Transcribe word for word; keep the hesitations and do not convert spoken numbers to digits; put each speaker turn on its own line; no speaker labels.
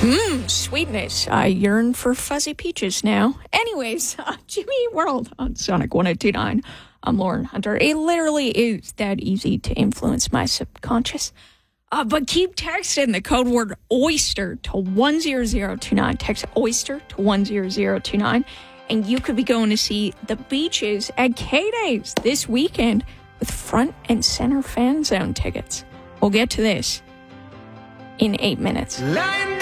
Mmm, sweetness. I yearn for fuzzy peaches now. Anyways, uh, Jimmy World on Sonic one oh two point nine. I'm Lauren Hunter. It literally is that easy to influence my subconscious. Uh, but keep texting the code word OYSTER to one zero zero two nine. Text OYSTER to one zero zero two nine. And you could be going to see the Beaches at K-Days this weekend with front and center fan zone tickets. We'll get to this in eight minutes.